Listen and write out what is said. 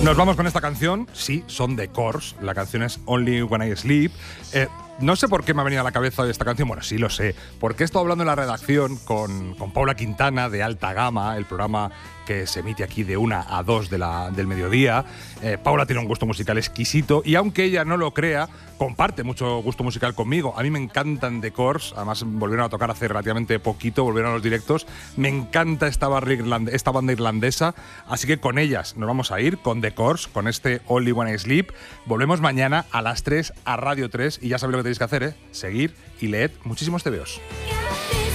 Nos vamos con esta canción. Sí, son The Corrs. La canción es Only When I Sleep. No sé por qué me ha venido a la cabeza hoy esta canción. Bueno, sí lo sé. Porque he estado hablando en la redacción con Paula Quintana de Alta Gama, el programa que se emite aquí de 1 a 2 del mediodía. Paula tiene un gusto musical exquisito y aunque ella no lo crea, comparte mucho gusto musical conmigo. A mí me encantan The Corrs. Además, volvieron a tocar hace relativamente poquito, volvieron a los directos. Me encanta esta banda irlandesa. Así que con ellas nos vamos a ir, con The Corrs, con este Only When I Sleep. Volvemos mañana a las 3 a Radio 3 y ya sabéis lo que tenéis que hacer, seguir y leed muchísimos tebeos.